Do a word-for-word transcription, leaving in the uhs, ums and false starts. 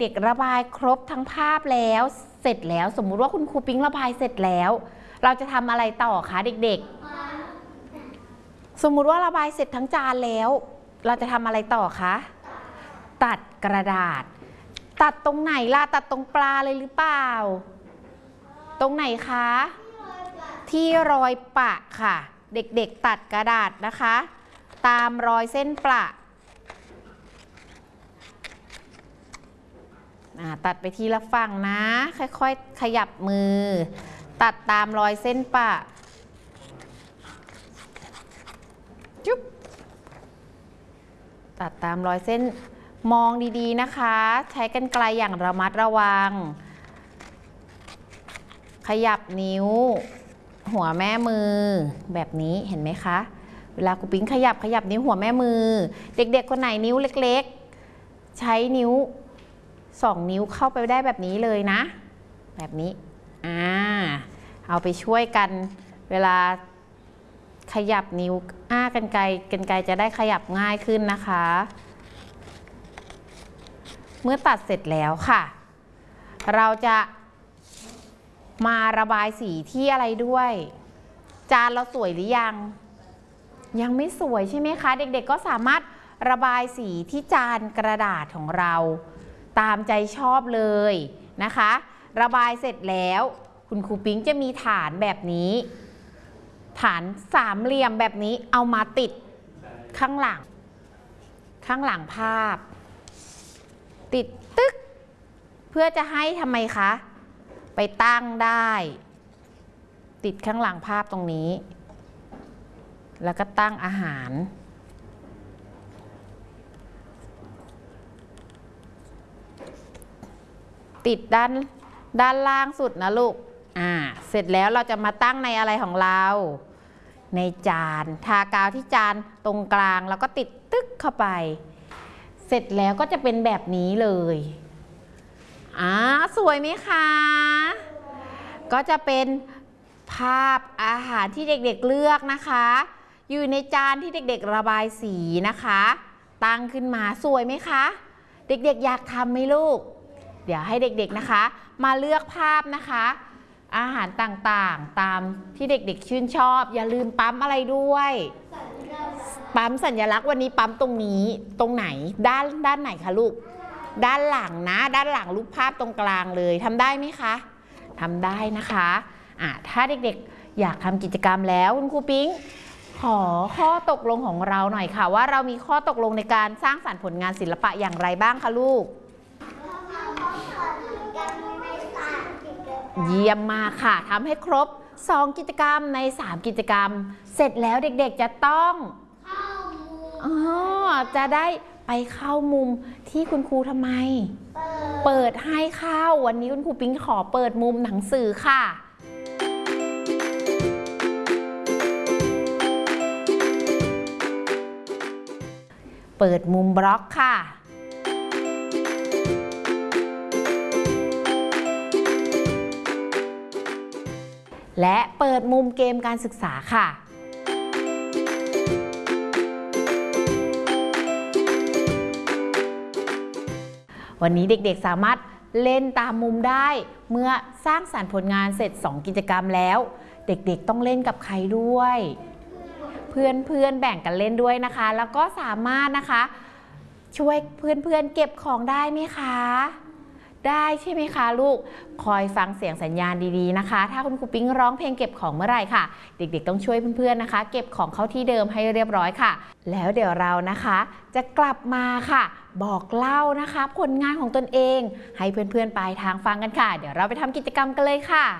ด็กๆระบายครบทั้งภาพแล้วเสร็จแล้วสมมุติว่าคุณครูปิ๊งระบายเสร็จแล้วเราจะทำอะไรต่อคะเด็กๆสมมุติว่าระบายเสร็จทั้งจานแล้วเราจะทำอะไรต่อคะตัดกระดาษตัดตรงไหนล่ะตัดตรงปลาเลยหรือเปล่าตรงไหนคะที่รอยปะค่ะเด็กๆตัดกระดาษนะคะตามรอยเส้นประตัดไปทีละฝั่งนะค่อยๆขยับมือตัดตามรอยเส้นประจุ๊บตัดตามรอยเส้นมองดีๆนะคะใช้กรรไกรอย่างระมัดระวังขยับนิ้วหัวแม่มือแบบนี้เห็นไหมคะเวลาครูปิ๊งขยับขยับนิ้วหัวแม่มือเด็กๆคนไหนนิ้วเล็กๆใช้นิ้วสองนิ้วเข้าไปได้แบบนี้เลยนะแบบนี้อ่าเอาไปช่วยกันเวลาขยับนิ้วอ้ากรรไกรกรรไกรจะได้ขยับง่ายขึ้นนะคะเมื่อตัดเสร็จแล้วค่ะเราจะมาระบายสีที่อะไรด้วยจานเราสวยหรือยังยังไม่สวยใช่ไหมคะเด็กๆก็สามารถระบายสีที่จานกระดาษของเราตามใจชอบเลยนะคะระบายเสร็จแล้วคุณครูปิ๊งจะมีฐานแบบนี้ฐานสามเหลี่ยมแบบนี้เอามาติดข้างหลังข้างหลังภาพติดตึ๊กเพื่อจะให้ทำไมคะไปตั้งได้ติดข้างหลังภาพตรงนี้แล้วก็ตั้งอาหารติดด้านด้านล่างสุดนะลูกอ่าเสร็จแล้วเราจะมาตั้งในอะไรของเราในจานทากาวที่จานตรงกลางแล้วก็ติดตึ๊กเข้าไปเสร็จแล้วก็จะเป็นแบบนี้เลยอ่าสวยไหมคะก็จะเป็นภาพอาหารที่เด็กๆเลือกนะคะอยู่ในจานที่เด็กๆระบายสีนะคะตั้งขึ้นมาสวยไหมคะเด็กๆอยากทำไหมลูกเดี๋ยวให้เด็กๆนะคะมาเลือกภาพนะคะอาหารต่างๆตามที่เด็กๆชื่นชอบอย่าลืมปั๊มอะไรด้วยปั๊มสัญลักษณ์วันนี้ปั๊มตรงนี้ตรงไหนด้านด้านไหนคะลูกด้านหลังนะด้านหลังรูปภาพตรงกลางเลยทำได้ไหมคะทำได้นะคะอ่ะถ้าเด็กๆอยากทำกิจกรรมแล้วคุณครูปิ๊งขอข้อตกลงของเราหน่อยค่ะว่าเรามีข้อตกลงในการสร้างสรรค์ผลงานศิลปะอย่างไรบ้างคะลูกเยี่ยมมากค่ะทำให้ครบสองกิจกรรมในสามกิจกรรมเสร็จแล้วเด็กๆจะต้องอ๋อจะได้ไปเข้ามุมที่คุณครูทำไมเปิดให้เข้าวันนี้คุณครูปิ๊งขอเปิดมุมหนังสือค่ะเปิดมุมบล็อกค่ะและเปิดมุมเกมการศึกษาค่ะวันนี้เด็กๆสามารถเล่นตามมุมได้เมื่อสร้างสรรค์ผลงานเสร็จสองกิจกรรมแล้วเด็กๆต้องเล่นกับใครด้วยเพื่อนๆแบ่งกันเล่นด้วยนะคะแล้วก็สามารถนะคะช่วยเพื่อนๆเก็บของได้ไหมคะได้ใช่ไหมคะลูกคอยฟังเสียงสัญญาณดีๆนะคะถ้าคุณครูปิ๊งร้องเพลงเก็บของเมื่อไหร่ค่ะเด็กๆต้องช่วยเพื่อนๆนะคะเก็บของเข้าที่เดิมให้เรียบร้อยค่ะแล้วเดี๋ยวเรานะคะจะกลับมาค่ะบอกเล่านะคะผลงานของตนเองให้เพื่อนๆปลายทางฟังกันค่ะเดี๋ยวเราไปทำกิจกรรมกันเลยค่ะ